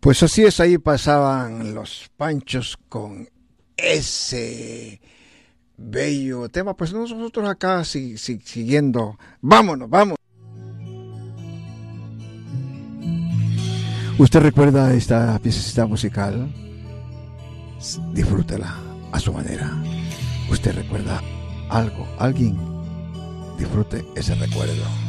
Pues así es, ahí pasaban los Panchos con ese bello tema. Pues nosotros acá siguiendo. Vámonos, vamos. ¿Usted recuerda esta pieza musical? Disfrútela a su manera. ¿Usted recuerda algo? ¿Alguien? Disfrute ese recuerdo.